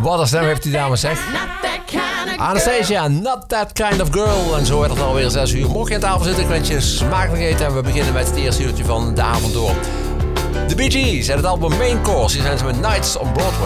Wat een stem heeft die dame, zeg. Anastasia, Not That Kind of Girl. En zo werd het alweer 6 uur. Mocht je aan tafel zitten, ik wens je smakelijk eten. En we beginnen met het eerste uurtje van de avond door. De Bee Gees en het album Main Course. Hier zijn ze met Nights on Broadway.